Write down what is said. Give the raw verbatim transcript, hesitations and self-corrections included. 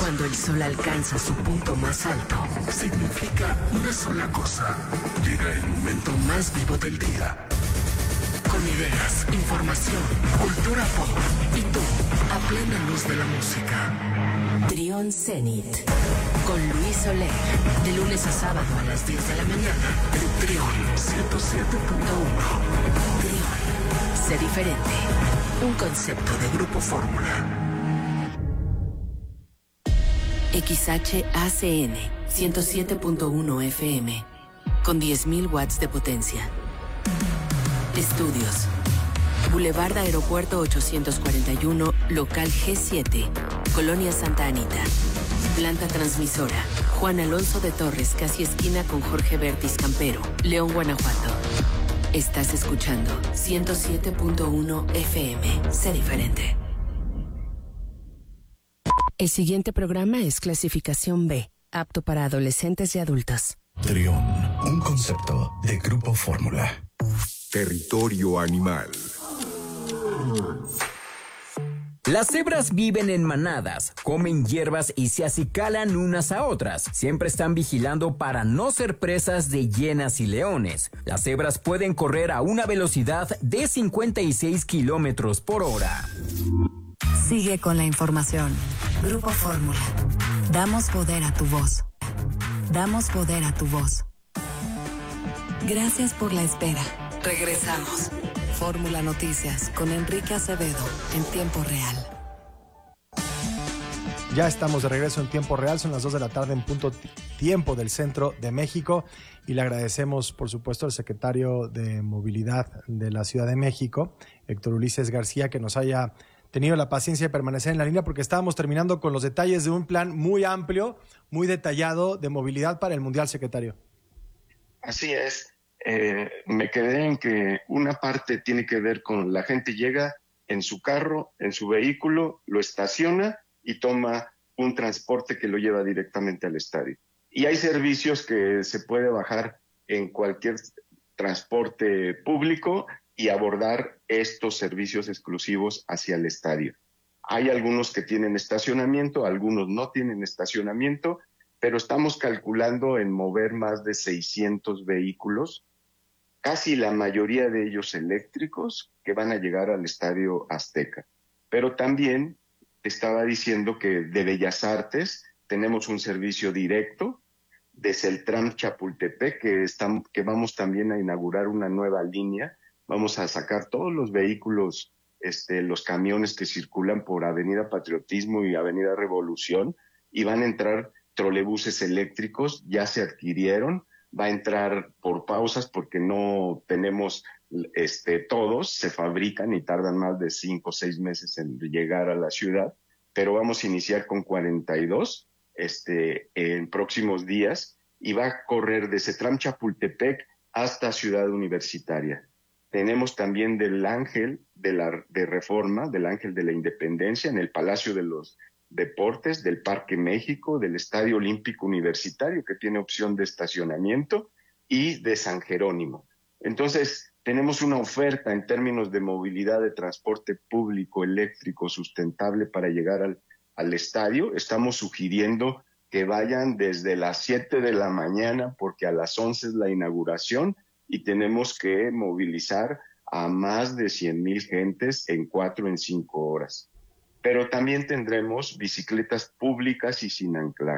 Cuando el sol alcanza su punto más alto, significa una sola cosa. Llega el momento más vivo del día. Con ideas, información, cultura pop y tú, a plena luz de la música. Trión Zenit. Con Luis Soler. De lunes a sábado a las diez de la mañana. En Trión ciento siete punto uno. Trión. Sé diferente. Un concepto de Grupo Fórmula. X H A C N ciento siete punto uno F M. Con diez mil watts de potencia. Estudios. Boulevard Aeropuerto ochocientos cuarenta y uno, local G siete, Colonia Santa Anita. Planta transmisora. Juan Alonso de Torres, casi esquina con Jorge Bertis Campero, León, Guanajuato. Estás escuchando ciento siete punto uno F M. Sé diferente. El siguiente programa es clasificación B, apto para adolescentes y adultos. Trión, un concepto de Grupo Fórmula. Territorio animal. Las cebras viven en manadas, comen hierbas y se acicalan unas a otras. Siempre están vigilando para no ser presas de hienas y leones. Las cebras pueden correr a una velocidad de cincuenta y seis kilómetros por hora. Sigue con la información. Grupo Fórmula. Damos poder a tu voz. Damos poder a tu voz. Gracias por la espera. Regresamos. Fórmula Noticias con Enrique Acevedo en tiempo real. Ya estamos de regreso en tiempo real, son las dos de la tarde en punto tiempo del centro de México y le agradecemos por supuesto al secretario de Movilidad de la Ciudad de México, Héctor Ulises García, que nos haya tenido la paciencia de permanecer en la línea porque estábamos terminando con los detalles de un plan muy amplio, muy detallado de movilidad para el Mundial, secretario. Así es. Eh, me quedé en que una parte tiene que ver con la gente llega en su carro, en su vehículo, lo estaciona y toma un transporte que lo lleva directamente al estadio. Y hay servicios que se puede bajar en cualquier transporte público y abordar estos servicios exclusivos hacia el estadio. Hay algunos que tienen estacionamiento, algunos no tienen estacionamiento, pero estamos calculando en mover más de seiscientos vehículos, casi la mayoría de ellos eléctricos, que van a llegar al Estadio Azteca. Pero también estaba diciendo que de Bellas Artes tenemos un servicio directo desde el Tram Chapultepec, que, están, que vamos también a inaugurar una nueva línea. Vamos a sacar todos los vehículos, este, los camiones que circulan por Avenida Patriotismo y Avenida Revolución, y van a entrar trolebuses eléctricos, ya se adquirieron, va a entrar por pausas porque no tenemos este, todos, se fabrican y tardan más de cinco o seis meses en llegar a la ciudad, pero vamos a iniciar con cuarenta y dos este, en próximos días y va a correr desde Tram Chapultepec hasta Ciudad Universitaria. Tenemos también del Ángel de, la, de Reforma, del Ángel de la Independencia en el Palacio de los Deportes, del Parque México, del Estadio Olímpico Universitario, que tiene opción de estacionamiento, y de San Jerónimo. Entonces, tenemos una oferta en términos de movilidad de transporte público eléctrico sustentable para llegar al, al estadio. Estamos sugiriendo que vayan desde las siete de la mañana, porque a las once es la inauguración, y tenemos que movilizar a más de cien mil gentes en cuatro, en cinco horas. Pero también tendremos bicicletas públicas y sin anclaje.